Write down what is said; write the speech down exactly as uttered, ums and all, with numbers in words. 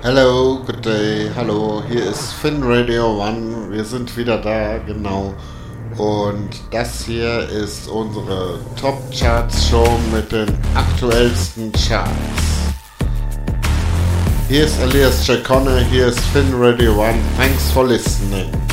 Hello, good day, hallo, hier ist Finn Radio One, wir sind wieder da, genau. Und das hier ist unsere Top Charts Show mit den aktuellsten Charts. Hier ist Elias Jacone, hier ist Finn Radio One, thanks for listening.